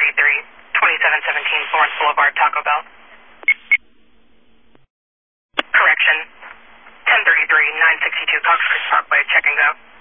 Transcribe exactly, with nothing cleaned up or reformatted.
thirty-three, twenty-seven seventeen Florence Boulevard, Taco Bell. Correction, ten thirty-three, nine sixty-two Cox Creek Parkway, check and go.